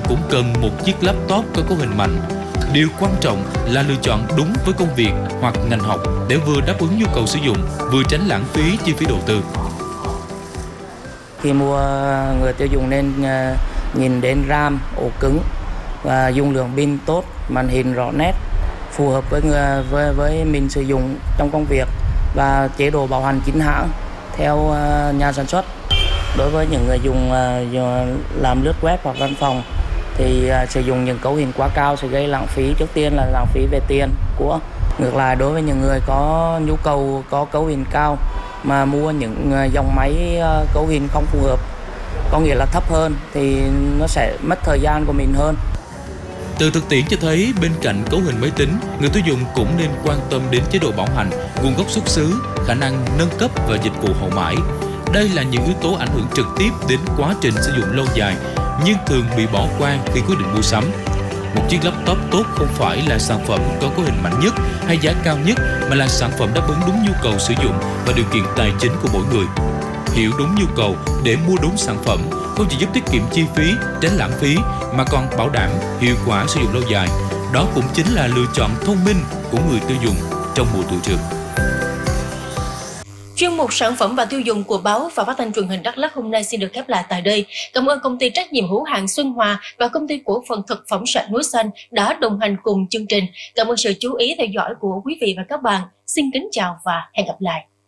cũng cần một chiếc laptop có cấu hình mạnh. Điều quan trọng là lựa chọn đúng với công việc hoặc ngành học để vừa đáp ứng nhu cầu sử dụng, vừa tránh lãng phí chi phí đầu tư. Khi mua, người tiêu dùng nên nhìn đến RAM, ổ cứng và dung lượng pin tốt, màn hình rõ nét, phù hợp với mình sử dụng trong công việc và chế độ bảo hành chính hãng theo nhà sản xuất. Đối với những người dùng làm lướt web hoặc văn phòng thì sử dụng những cấu hình quá cao sẽ gây lãng phí. Trước tiên là lãng phí về tiền của. Ngược lại, đối với những người có nhu cầu có cấu hình cao mà mua những dòng máy cấu hình không phù hợp, có nghĩa là thấp hơn, thì nó sẽ mất thời gian của mình hơn. Từ thực tiễn cho thấy, bên cạnh cấu hình máy tính, người tiêu dùng cũng nên quan tâm đến chế độ bảo hành, nguồn gốc xuất xứ, khả năng nâng cấp và dịch vụ hậu mãi. Đây là những yếu tố ảnh hưởng trực tiếp đến quá trình sử dụng lâu dài, nhưng thường bị bỏ qua khi quyết định mua sắm. Một chiếc laptop tốt không phải là sản phẩm có cấu hình mạnh nhất hay giá cao nhất, mà là sản phẩm đáp ứng đúng nhu cầu sử dụng và điều kiện tài chính của mỗi người. Hiểu đúng nhu cầu để mua đúng sản phẩm không chỉ giúp tiết kiệm chi phí, tránh lãng phí mà còn bảo đảm hiệu quả sử dụng lâu dài. Đó cũng chính là lựa chọn thông minh của người tiêu dùng trong mùa tụ trường. Chuyên mục sản phẩm và tiêu dùng của báo và phát thanh truyền hình Đắk Lắk hôm nay xin được khép lại tại đây. Cảm ơn công ty trách nhiệm hữu hạn Xuân Hòa và công ty cổ phần thực phẩm sạch Núi Xanh đã đồng hành cùng chương trình. Cảm ơn sự chú ý theo dõi của quý vị và các bạn. Xin kính chào và hẹn gặp lại.